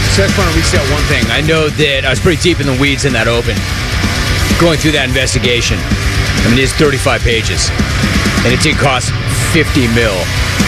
So I just want to restate one thing. I know that I was pretty deep in the weeds in that open, going through that investigation. I mean, it's 35 pages, and it did cost $50 million.